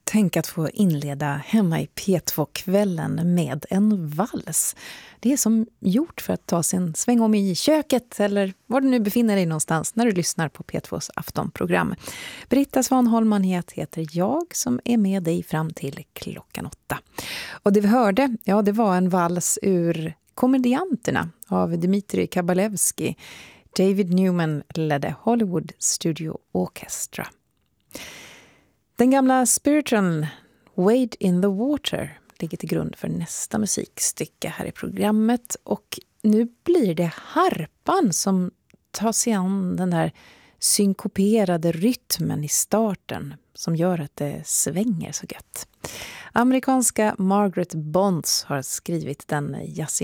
Tänk att få inleda hemma i P2-kvällen med en vals. Det är som gjort för att ta sig en sväng om i köket eller var du nu befinner dig någonstans när du lyssnar på P2s aftonprogram. Britta Svanholman heter jag som är med dig fram till klockan 8. Och det vi hörde, ja det var en vals ur Komedianterna av Dmitrij Kabalevski. David Newman ledde Hollywood Studio Orchestra. Den gamla spiritualen Wade in the Water ligger till grund för nästa musikstycke här i programmet. Och nu blir det harpan som tar sig an den där synkoperade rytmen i starten som gör att det svänger så gött. Amerikanska Margaret Bonds har skrivit den jazziga